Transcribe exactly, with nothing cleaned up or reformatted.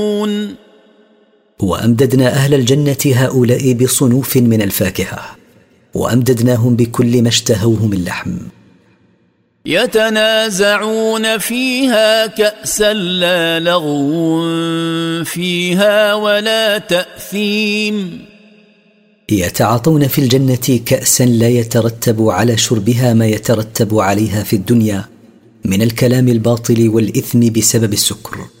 وأمددنا أهل الجنة هؤلاء بصنوف من الفاكهة، وأمددناهم بكل ما اشتهوه من لحم. يتنازعون فيها كأسا لا لغو فيها ولا تأثيم. يتعاطون في الجنة كأسا لا يترتب على شربها ما يترتب عليها في الدنيا من الكلام الباطل والإثم بسبب السكر.